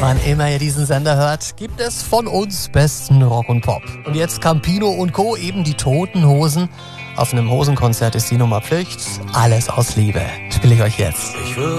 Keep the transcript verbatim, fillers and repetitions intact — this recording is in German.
Wann immer ihr diesen Sender hört, gibt es von uns besten Rock und Pop. Und jetzt Campino und Co., eben die Toten Hosen. Auf einem Hosenkonzert ist die Nummer Pflicht. Alles aus Liebe. Spiele ich euch jetzt. Ich